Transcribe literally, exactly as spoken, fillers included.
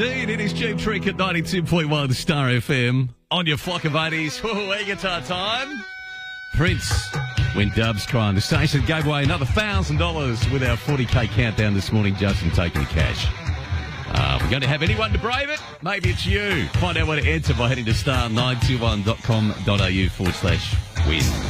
indeed. It is Cheap Trick at ninety-two point one Star F M. On your flock of eighties. Woo, air guitar time. Prince, When Doves Cry. The station gave away another one thousand dollars with our forty K countdown this morning. Justin taking the cash. Uh, we're going to have anyone to brave it? Maybe it's you. Find out where to enter by heading to star nine two one dot com dot a u forward slash win.